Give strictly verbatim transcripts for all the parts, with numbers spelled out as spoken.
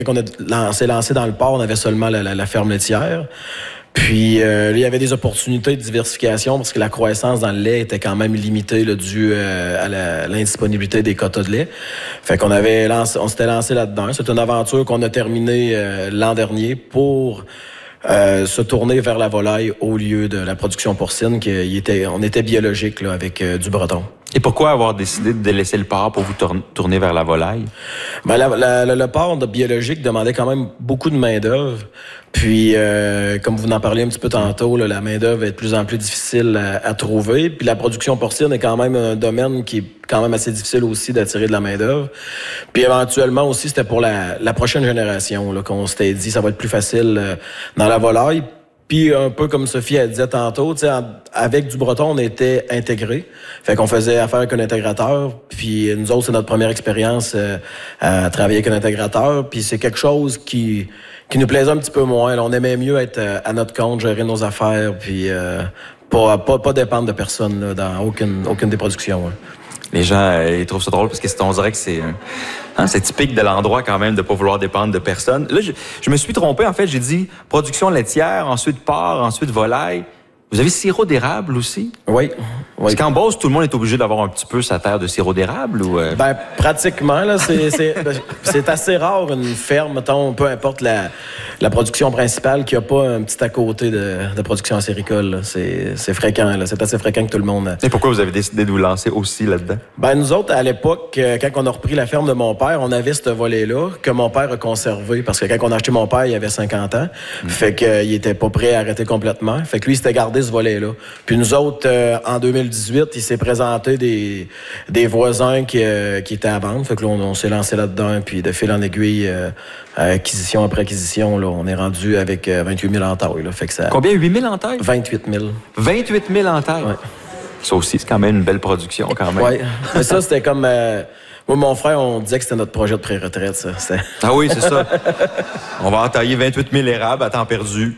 Quand on s'est lancé dans le port, on avait seulement la, la, la ferme laitière. Puis, euh, il y avait des opportunités de diversification parce que la croissance dans le lait était quand même limitée, là, due euh, à la, l'indisponibilité des quotas de lait. Fait qu'on avait lancé, on s'était lancé là-dedans. C'est une aventure qu'on a terminée euh, l'an dernier pour euh, se tourner vers la volaille au lieu de la production porcine, qui était, on était biologique là, avec euh, du breton. Et pourquoi avoir décidé de délaisser le porc pour vous tourner vers la volaille? Ben, la, la, le porc de biologique demandait quand même beaucoup de main-d'œuvre. Puis, euh, comme vous en parliez un petit peu tantôt, là, la main-d'œuvre est de plus en plus difficile à, à trouver. Puis la production porcine est quand même un domaine qui est quand même assez difficile aussi d'attirer de la main-d'œuvre. Puis éventuellement aussi, c'était pour la, la prochaine génération là, qu'on s'était dit ça va être plus facile euh, dans la volaille. Puis un peu comme Sophie elle disait tantôt, tu sais, avec du breton, on était intégrés. Fait qu'on faisait affaire avec un intégrateur. Puis nous autres, c'est notre première expérience euh, à travailler avec un intégrateur. Puis c'est quelque chose qui qui nous plaisait un petit peu moins. Là, on aimait mieux être à notre compte, gérer nos affaires, puis euh, pas, pas pas dépendre de personne là, dans aucune aucune des productions. Hein. Les gens, euh, ils trouvent ça drôle parce que c'est, on dirait que c'est, hein, c'est typique de l'endroit quand même de pas vouloir dépendre de personne. Là, je, je me suis trompé. En fait, j'ai dit production laitière, ensuite porc, ensuite volaille. Vous avez sirop d'érable aussi? Oui. Oui. Est-ce qu'en Beauce, tout le monde est obligé d'avoir un petit peu sa terre de sirop d'érable ou euh... Ben pratiquement là, c'est c'est c'est assez rare une ferme, mettons, peu importe la la production principale, qui a pas un petit à côté de, de production acéricole. Là. C'est c'est fréquent là, c'est assez fréquent que tout le monde. Et pourquoi vous avez décidé de vous lancer aussi là-dedans? Ben nous autres à l'époque, quand on a repris la ferme de mon père, on avait ce volet-là que mon père a conservé parce que quand on a acheté mon père, il avait cinquante ans, mmh. fait que euh, il était pas prêt à arrêter complètement. Fait que lui, il s'était gardé ce volet-là. Puis nous autres, euh, en deux mille dix-huit, il s'est présenté des, des voisins qui, euh, qui étaient à vendre. Fait que là, on, on s'est lancé là-dedans. Puis de fil en aiguille, euh, acquisition après acquisition, là, on est rendu avec euh, vingt-huit mille entailles. Là. Fait que ça... Combien? huit mille entailles? vingt-huit mille. vingt-huit mille entailles? Ouais. Ça aussi, c'est quand même une belle production, quand même. Oui. Mais ça, c'était comme... Euh, moi, mon frère, on disait que c'était notre projet de pré-retraite, ça. C'était... Ah oui, c'est ça. On va entailler vingt-huit mille érables à temps perdu.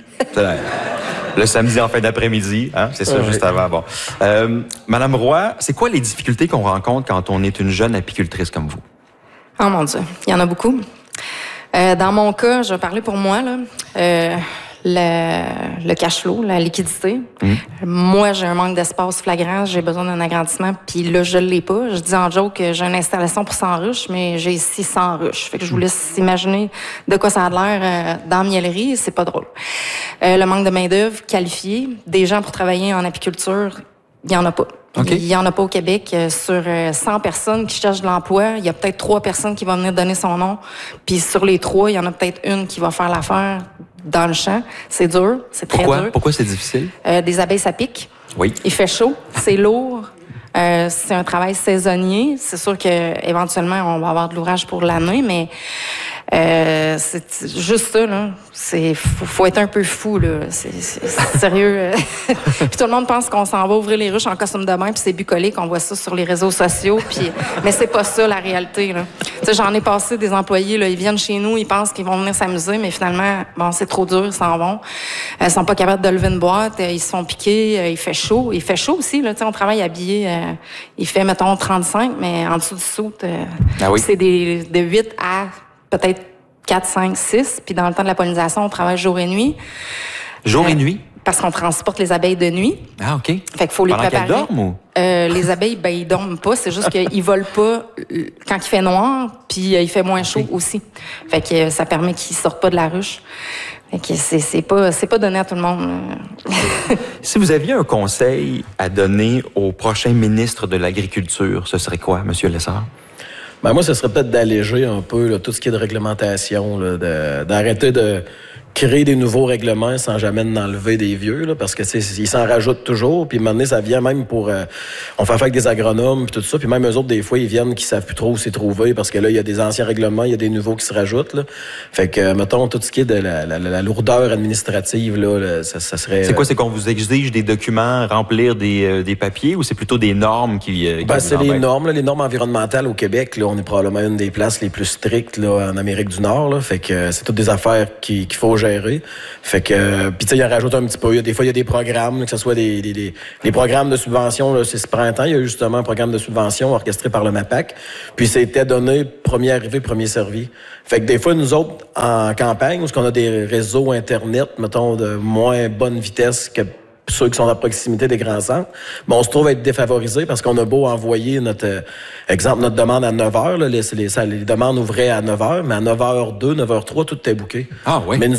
Le samedi en fin d'après-midi, hein? C'est ça, oui. Juste avant. Bon. Euh, Madame Roy, c'est quoi les difficultés qu'on rencontre quand on est une jeune apicultrice comme vous? Oh mon Dieu, il y en a beaucoup. Euh, dans mon cas, je vais parler pour moi, là. Euh, le, le cash flow, la liquidité. Mmh. Moi, j'ai un manque d'espace flagrant, j'ai besoin d'un agrandissement, puis là, je l'ai pas. Je dis en joke que j'ai une installation pour cent ruches, mais j'ai six cents ruches. Fait que je vous laisse imaginer de quoi ça a l'air euh, dans la miellerie, c'est pas drôle. Euh, le manque de main-d'œuvre qualifiée, des gens pour travailler en apiculture, il y en a pas. Okay. Il y en a pas au Québec. Euh, sur euh, cent personnes qui cherchent de l'emploi, il y a peut-être trois personnes qui vont venir donner son nom. Puis sur les trois, il y en a peut-être une qui va faire l'affaire dans le champ. C'est dur, c'est très Pourquoi? dur. Pourquoi c'est difficile? Euh, des abeilles, ça pique. Oui. Il fait chaud, c'est lourd. Euh, c'est un travail saisonnier. C'est sûr que éventuellement on va avoir de l'ouvrage pour l'année, mais euh, c'est juste ça là. C'est faut, faut être un peu fou là. C'est, c'est, c'est sérieux. Puis tout le monde pense qu'on s'en va ouvrir les ruches en costume de bain, puis c'est bucolique. On voit ça sur les réseaux sociaux. Puis mais c'est pas ça la réalité là. Tu sais, j'en ai passé des employés là. Ils viennent chez nous, ils pensent qu'ils vont venir s'amuser, mais finalement bon c'est trop dur, ils s'en vont. Ils sont pas capables de lever une boîte, ils se font piquer. Il fait chaud, il fait chaud aussi là. Tu sais, on travaille habillé. Euh, il fait mettons trente-cinq, mais en dessous du soute, euh, ah oui? C'est des de huit à peut-être quatre, cinq, six. Puis dans le temps de la pollinisation, on travaille jour et nuit. Jour euh, et nuit? Parce qu'on transporte les abeilles de nuit. Ah, OK. Fait qu'il faut les Pendant préparer. Qu'elles dorment ou? Euh, les abeilles, ben, ils dorment pas. C'est juste qu'ils volent pas quand il fait noir, puis euh, il fait moins chaud okay. aussi. Fait que euh, ça permet qu'ils sortent pas de la ruche. Fait que c'est, c'est pas, c'est pas donné à tout le monde. Si vous aviez un conseil à donner au prochain ministre de l'Agriculture, ce serait quoi, M. Lessard? Ben moi, ce serait peut-être d'alléger un peu là, tout ce qui est de réglementation, là, de, d'arrêter de créer des nouveaux règlements sans jamais en enlever des vieux, là, parce que c'est, ils s'en rajoutent toujours. Puis maintenant, ça vient même pour... Euh, on fait affaire avec des agronomes, puis tout ça. Puis même eux autres, des fois, ils viennent qui savent plus trop où s'y trouver, parce que là, il y a des anciens règlements, il y a des nouveaux qui se rajoutent. Là. Fait que, mettons, tout ce qui est de la, la, la lourdeur administrative, là, là ça, ça serait... C'est quoi? C'est qu'on vous exige des documents, remplir des, euh, des papiers, ou c'est plutôt des normes qui... Euh, qui ben, c'est les normes, là, les normes environnementales au Québec. Là, on est probablement une des places les plus strictes là, en Amérique du Nord. Là. Fait que c'est toutes des affaires qui, qu'il faut gérer. Fait que, euh, puis tu sais, il en rajoute un petit peu. Des fois, il y a des programmes, que ce soit des, des, des, des programmes de subvention. Là, c'est ce printemps, il y a eu justement un programme de subvention orchestré par le MAPAC. Puis c'était donné premier arrivé, premier servi. Fait que des fois, nous autres, en campagne, où on a des réseaux Internet, mettons, de moins bonne vitesse que ceux qui sont à proximité des grands centres, ben, on se trouve être défavorisés parce qu'on a beau envoyer notre, euh, exemple, notre demande à neuf heures, là, les, les, les demandes ouvraient à neuf heures, mais à neuf heures deux, neuf heures trois, tout était booké. Ah oui? Mais nous